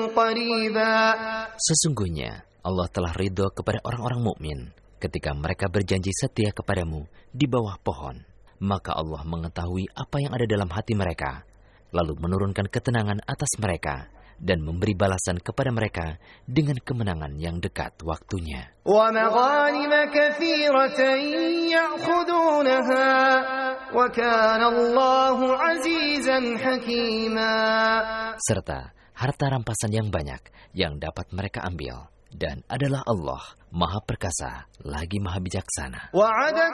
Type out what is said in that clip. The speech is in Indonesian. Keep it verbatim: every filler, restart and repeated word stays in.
قريبا. Sesungguhnya Allah telah ridho kepada orang-orang mukmin ketika mereka berjanji setia kepadamu di bawah pohon. Maka Allah mengetahui apa yang ada dalam hati mereka, lalu menurunkan ketenangan atas mereka dan memberi balasan kepada mereka dengan kemenangan yang dekat waktunya. وَمَغَانِمَ كَثِيرَةً يَأْخُذُونَهَا وَكَانَ اللَّهُ عَزِيزًا حَكِيمًا. Serta harta rampasan yang banyak yang dapat mereka ambil. Dan adalah Allah Maha Perkasa lagi Maha Bijaksana.